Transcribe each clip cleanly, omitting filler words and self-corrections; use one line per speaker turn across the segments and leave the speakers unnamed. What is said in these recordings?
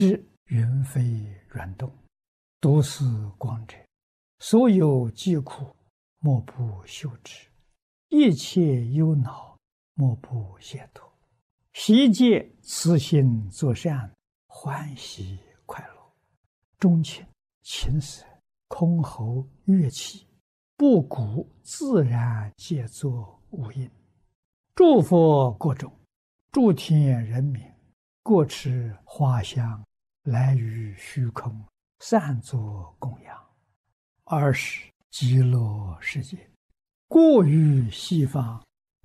知云飞软动，独似光者，所有疾苦，莫不休之；一切忧恼，莫不解脱。悉皆慈心作善，欢喜快乐。钟情、琴瑟、箜篌、乐器，不鼓自然皆作无音。诸佛国中，诸天人民，各持花香，来于虚空，散作供养。尔时极乐世界，过于西方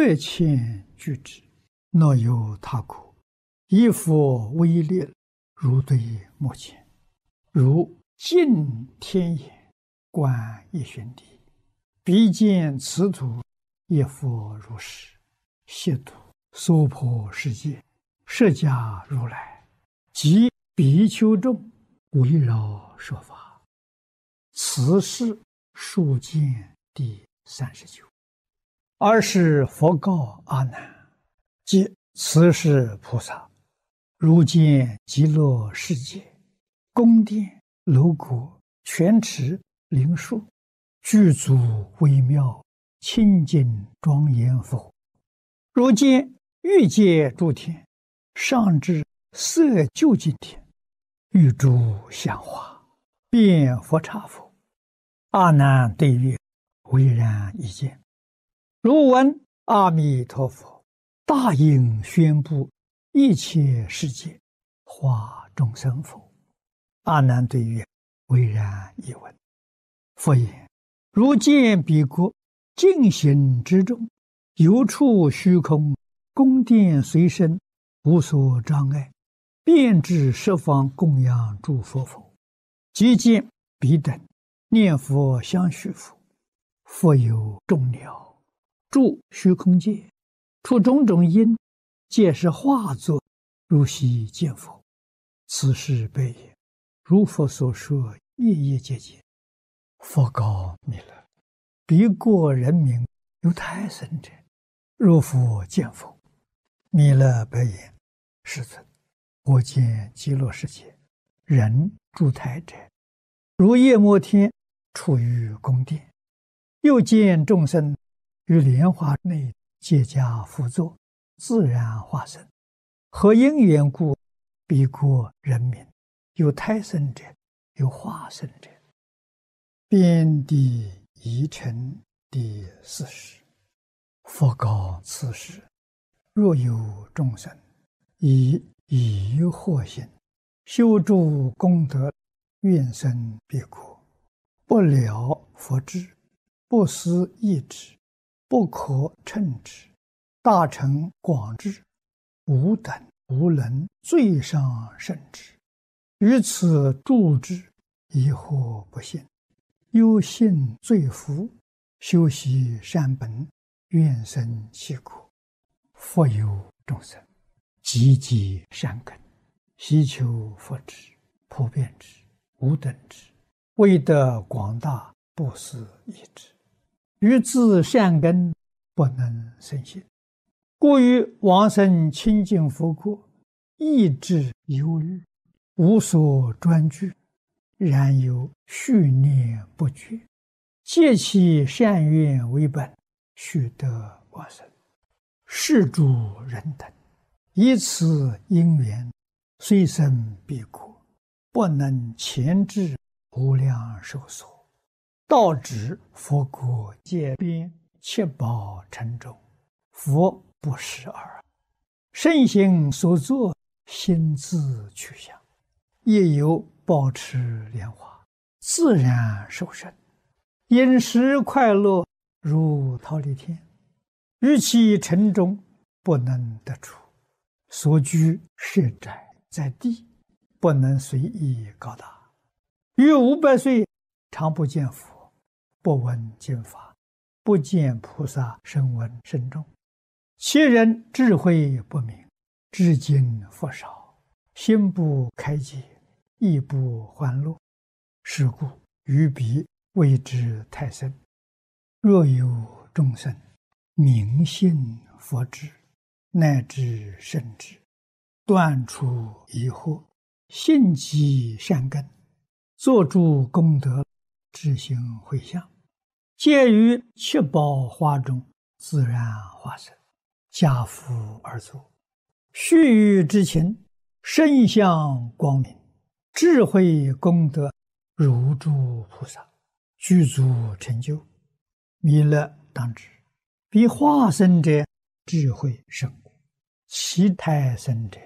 8,000俱之，若有他国，以佛威力，如对目前，如尽天眼，观一旬地，必见此土，一佛如是，悉土娑婆世界，释迦如来及比丘众，围绕说法。此是数见第39。尔时佛告阿难：即此是菩萨，如见极乐世界，宫殿楼阁、泉池、灵树，具足微妙，清净庄严否？如见欲界诸天，上至色究竟天，欲诸香花，遍佛刹否？阿难对曰：唯然一见。如闻阿弥陀佛大应宣布一切世界化众生否？阿难对曰：唯然一闻。佛言：如见彼国净行之中，有处虚空，宫殿随身，无所障碍，遍至十方供养诸佛否？即见彼等念佛相续否？复有众鸟住虚空界，出种种因，皆是化作，如悉见否？此是悲也。如佛所说，夜夜皆见。佛告弥勒：彼国人民有胎生者，如佛见否？弥勒白言：世尊，我见极乐世界人住胎者，如夜摩天处于宫殿，又见众生于莲花内皆加辅佐，自然化身。何因缘故？彼国人民有胎生者，有化身者。遍地疑尘第40。佛告此时：若有众生以疑惑心修诸功德，愿生彼国，不了佛智，不思议之，不可称之，大乘广智，无等无能，最上甚至。于此住之，疑惑不信，忧信罪福，修习善本，愿生其国。复有众生积极善根，希求佛智，普遍之，无等之，为得广大，不思议之。于自善根不能生信，故于往生清净佛国，意志忧虑，无所专具，然有续念不绝，借其善愿为本，须得往生。是诸人等以此因缘，虽生彼国，不能前至无量寿所，到指佛国界边七宝城中，佛不识耳。圣行所作，心自去向，亦有保持莲花，自然受生，饮食快乐，如忉利天。于其城中不能得出，所居设宅在地，不能随意高大。于500岁常不见佛，不闻经法，不见菩萨声闻声众。其人智慧不明，知经佛少，心不开解，亦不欢乐。是故于彼谓之胎生。若有众生明信佛智，乃至圣智，断除疑惑， 信积善根，做诸功德，知行回向，皆于七宝花中自然化身，家福而作。须臾之情，身相光明，智慧功德如诸菩萨，具足成就。弥勒当知，彼化身者智慧甚故，其胎生者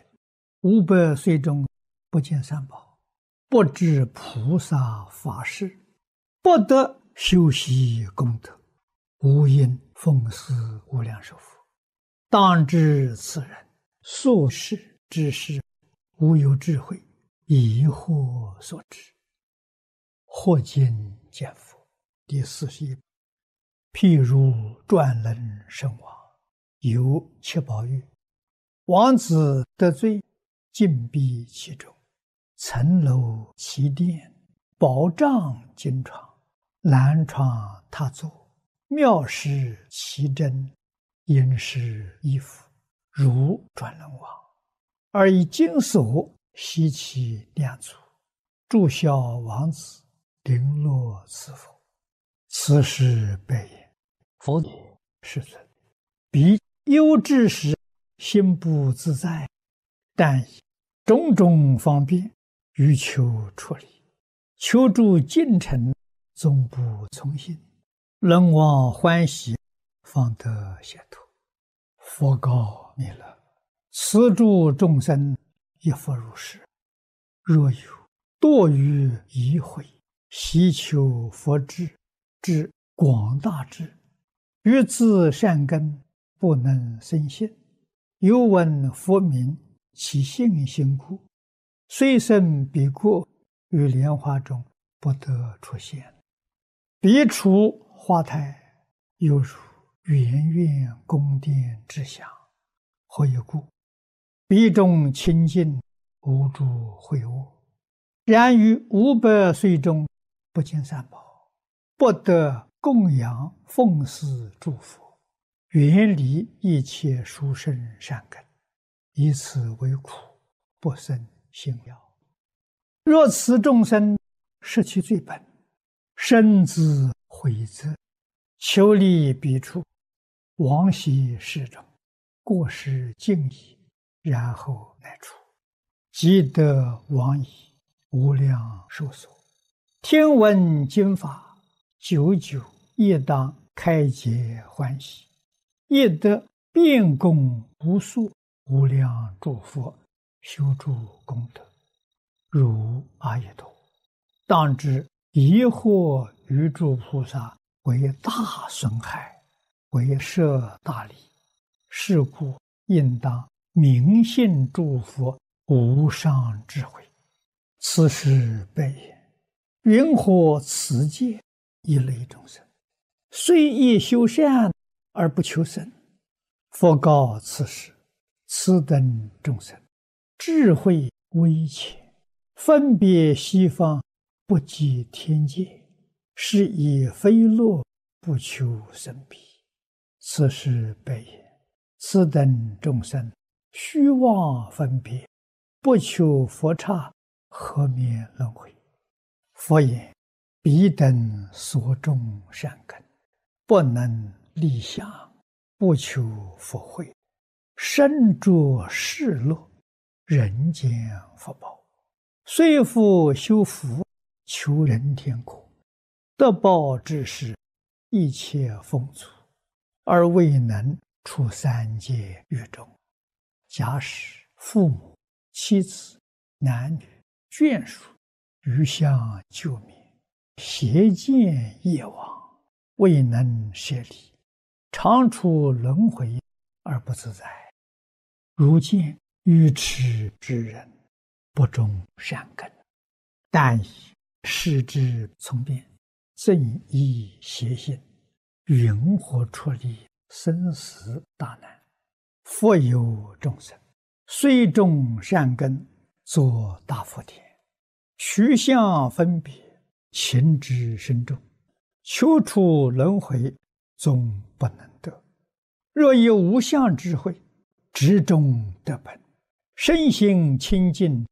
500岁中不见三宝，不知菩萨法事，不得修习功德，无因奉祀无量寿佛。当知此人所事之事，无有智慧，疑惑所致。或见见佛第41。譬如转轮圣王，有七宝玉，王子得罪，禁闭其中，层楼其殿，宝帐金床，蓝床榻座，妙饰其真，殷实衣服，如转轮王，而以金锁悉其两足，祝孝王子，绫罗赐佛。此时白言：佛也，世尊，彼忧之时，心不自在，但以种种方便，欲求出离，求助近臣，总不从心，人望欢喜，方得解脱。佛告弥勒：此诸众生亦复如是。若有堕于疑悔，希求佛智，至广大智，于自善根不能生信，又闻佛名，其信心故，虽生彼国，于莲花中不得出现。彼处花台，犹如圆圆宫殿之祥。何以故？彼中清净，无诸秽恶。然于500岁中，不见三宝，不得供养奉祀诸佛，远离一切殊胜善根，以此为苦，不生信了。若此众生失其最本，深自悔责，求离彼处，往昔世中，过失尽已，然后乃出，即得往矣，无量寿所。听闻经法，久久亦当开解欢喜，亦得遍供无数无量诸佛，修诸功德，如阿逸多。当知疑惑于诸菩萨，为大损害，为摄大利。是故应当明信诸佛无上智慧。此时白言：云何此界一类众生，虽亦修善而不求生？佛告此时：此等众生，智慧微浅，分别西方，不及天界，是以非乐，不求生彼。此时白言：此等众生，虚妄分别，不求佛刹，何免轮回？佛言：彼等所种善根，不能立想，不求佛慧，身着世乐，人间福报，虽复修福，求人天国，得报之时，一切丰足，而未能出三界狱中。假使父母、妻子、男女、眷属，余相救灭，邪见业往，未能舍离，常处轮回而不自在。如见愚痴之人，不种善根，但以视之从变，正依邪心，云何出离生死大难？复有众生，虽种善根，作大福田，取相分别，情之深重，求出轮回，终不能得。若以无相智慧，直中得本，身心清净，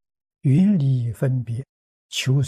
远离分别，求